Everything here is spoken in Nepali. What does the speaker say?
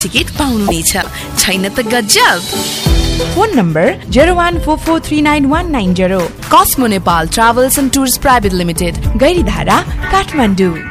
टिकट पाउनुहुनेछ। छैन त गजब। Phone number 0144391190। कस्मो Nepal travels and tours private limited, Gairidhara, Kathmandu.